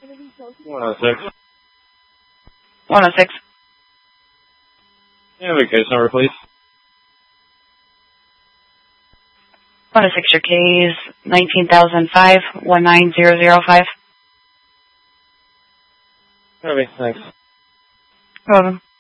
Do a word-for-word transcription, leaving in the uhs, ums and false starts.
one oh six. one oh six. You have a case number, please. one oh six, your case, nineteen thousand five, one nine zero zero five. Okay, thanks. Welcome.